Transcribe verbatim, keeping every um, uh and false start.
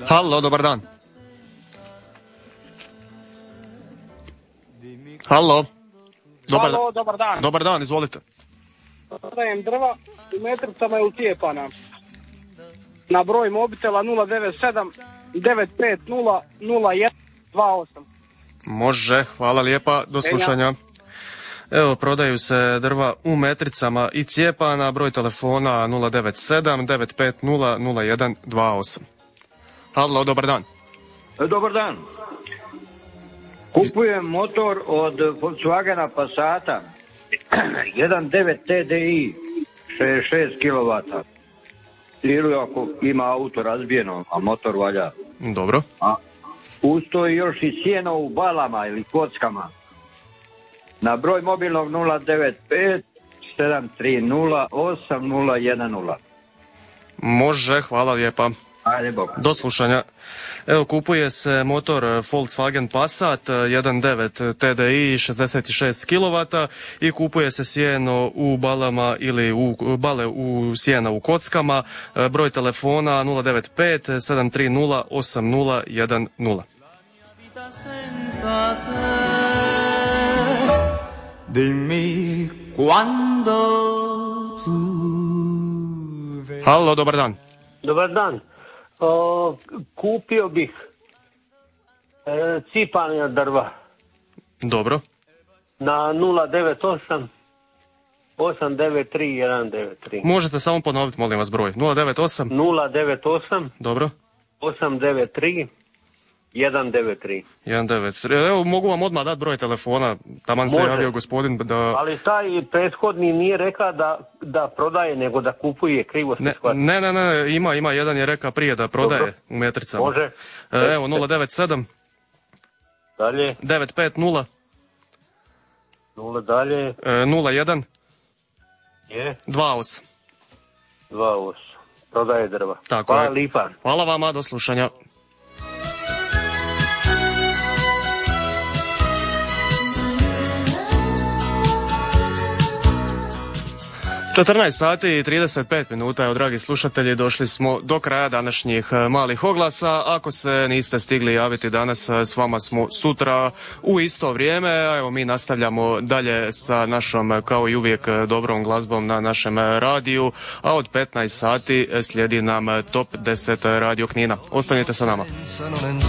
Halo, dobar dan. Halo. Dobar, Halo, dobar dan. Dobar dan, izvolite. Prodajem drva, u metricama je ucijepana. Na broj mobitela nula devet sedam devet pet nula nula jedan dva osam. Može, hvala lijepa, do slušanja. Evo, prodaju se drva u metricama i cijepana, broj telefona nula devet sedam devet pet nula nula jedan dva osam. Halo, dobar dan. Dobar dan. Kupujem motor od Volkswagena Passata jedan devet T D I šezdeset šest kilovata. Ili ako ima auto razbijeno, a motor valja. Dobro. A uz to još i sjeno u balama ili kockama. Na broj mobilnog nula devet pet sedam tri nula osam nula jedan nula. Može, hvala lijepa. Ajde, bok. Do slušanja. Evo, kupuje se motor Volkswagen Passat jedan devet T D I šezdeset šest kilovata i kupuje se sjeno u balama ili u bale u sjena u kockama. Broj telefona nula devet pet sedam tri nula osam nula jedan nula. Dimmi quando tu Halo, dobar dan. Dobar dan. O, kupio bih e, cipanja drva Dobro. na nula devet osam osam devet tri jedan devet tri. Možete samo ponoviti, molim vas, broj. nula devet osam nula devet osam Dobro. osam devet tri jedan devet tri. jedan devet tri. Evo, mogu vam odmah dati broj telefona. Taman se Može. javio gospodin da... Ali taj prethodni nije rekao da, da prodaje, nego da kupuje, krivo se Ne, shvatio. ne, ne, ne, ima, ima, jedan je rekao prije da prodaje. Dobro. U metricama. Može. E, Evo, nula devet sedam Dalje, devet pet nula nula dalje, nula jedan je dva osam. dva osam. Prodaje drva. Tako Hvala je. lipa. Hvala vama, do slušanja. četrnaest sati i trideset pet minuta, evo, dragi slušatelji, došli smo do kraja današnjih malih oglasa. Ako se niste stigli javiti danas, s vama smo sutra u isto vrijeme. Evo, mi nastavljamo dalje sa našom, kao i uvijek, dobrom glazbom na našem radiju, a od petnaest sati slijedi nam Top deset Radio Knina. Ostanite sa nama.